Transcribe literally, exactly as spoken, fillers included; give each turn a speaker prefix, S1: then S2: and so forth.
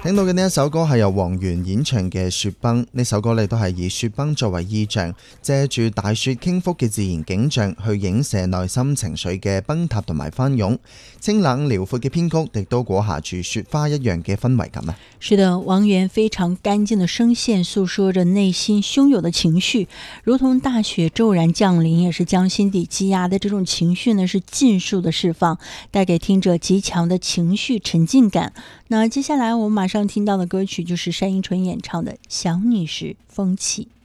S1: 聽到嘅呢一首歌係由黃源演唱嘅《雪崩》，呢首歌咧都係以雪崩作為意象，借住大雪傾覆嘅自然景象去影射內心情緒嘅崩塌同埋翻湧。清冷遼闊嘅編曲亦都裹挾住雪花一樣嘅氛圍感啊！
S2: 是的，王源非常乾淨的聲線訴說着內心洶湧的情緒，如同大雪驟然降臨，也是將心底積壓的這種情緒呢是盡數的釋放，帶給聽者極強的情緒沉浸感。那接下來我們馬上聽到的歌曲就是單依純演唱的《想你時風起》。